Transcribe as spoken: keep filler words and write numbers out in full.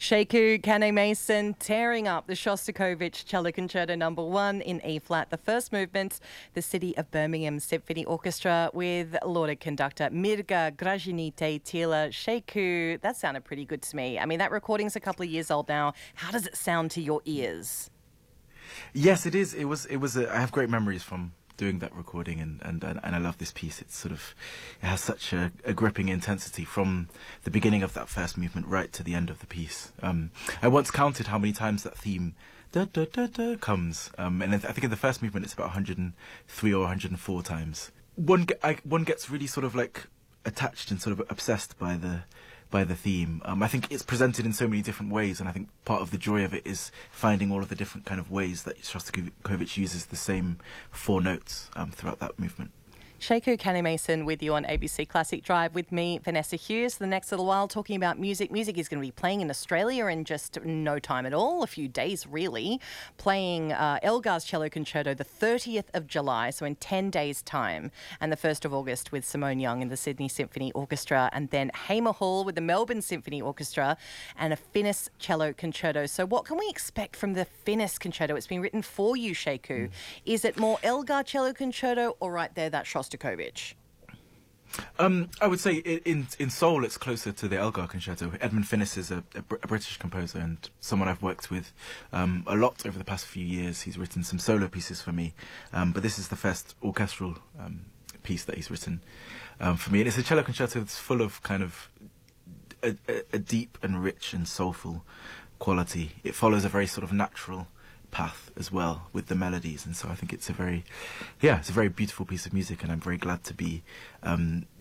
Sheku Kanneh-Mason tearing up the Shostakovich Cello Concerto Number One in E flat, the first movement, the City of Birmingham Symphony Orchestra with lauded conductor Mirga Gražinytė-Tyla. Sheku, that sounded pretty good to me. I mean, that recording's a couple of years old now. How does it sound to your ears? Yes, it is. It was. It was. A, I have great memories from doing that recording, and, and, and I love this piece. It's sort of, it has such a, a gripping intensity from the beginning of that first movement right to the end of the piece. Um, I once counted how many times that theme da, da, da, da, comes, um, and I think in the first movement it's about one hundred three or one hundred four times. One, I, one gets really sort of like attached and sort of obsessed by the by the theme. Um, I think it's presented in so many different ways, and I think part of the joy of it is finding all of the different kind of ways that Shostakovich uses the same four notes um, throughout that movement. Sheku Kanneh-Mason with you on A B C Classic Drive with me, Vanessa Hughes. The next little while talking about music. Music is going to be playing in Australia in just no time at all, a few days really. Playing uh, Elgar's Cello Concerto the thirtieth of July, so in ten days' time, and the first of August with Simone Young and the Sydney Symphony Orchestra, and then Hamer Hall with the Melbourne Symphony Orchestra and a Finniss Cello Concerto. So what can we expect from the Finniss Concerto? It's been written for you, Sheku. Mm. Is it more Elgar Cello Concerto or right there that Shostakovich? Um, I would say in in soul it's closer to the Elgar Concerto. Edmund Finniss is a, a, Br a British composer and someone I've worked with um, a lot over the past few years. He's written some solo pieces for me, um, but this is the first orchestral um, piece that he's written um, for me. And it's a cello concerto that's full of kind of a, a, a deep and rich and soulful quality. It follows a very sort of natural path as well with the melodies, and so I think it's a very yeah it's a very beautiful piece of music, and I'm very glad to be um